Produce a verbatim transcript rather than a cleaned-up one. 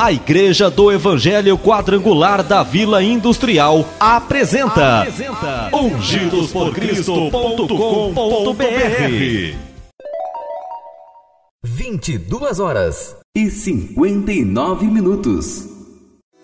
A Igreja do Evangelho Quadrangular da Vila Industrial apresenta, apresenta ungidos por cristo ponto com ponto br. vinte e duas horas e cinquenta e nove minutos.